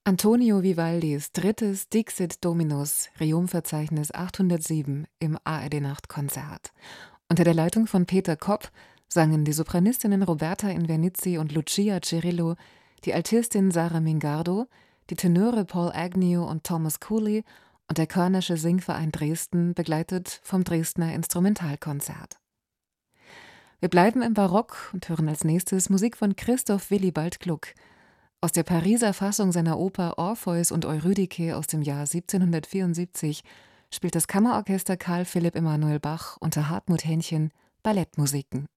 Antonio Vivaldis drittes Dixit Dominus Requiem-Verzeichnis 807 im ARD-Nachtkonzert. Unter der Leitung von Peter Kopp sangen die Sopranistinnen Roberta Invernizzi und Lucia Cirillo, die Altistin Sarah Mingardo, die Tenöre Paul Agnew und Thomas Cooley und der Körnersche Singverein Dresden, begleitet vom Dresdner Instrumentalkonzert. Wir bleiben im Barock und hören als nächstes Musik von Christoph Willibald Gluck. Aus der Pariser Fassung seiner Oper Orpheus und Eurydike aus dem Jahr 1774 spielt das Kammerorchester Karl Philipp Emanuel Bach unter Hartmut Hähnchen Ballettmusiken.